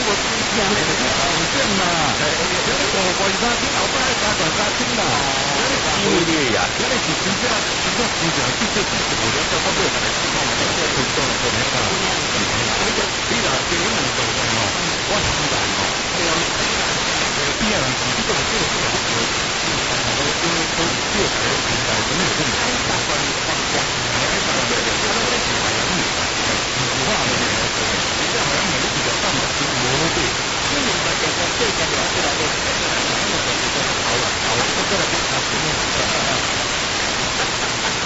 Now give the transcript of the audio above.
我最惊的就是上阵嘛，这个五关三天后摆加大加轻啦，这个机会呀，这个是真正市场去做事情，无了交到尾来情况，这个群众可能啊，你若这个问题哦，我期待哦，这样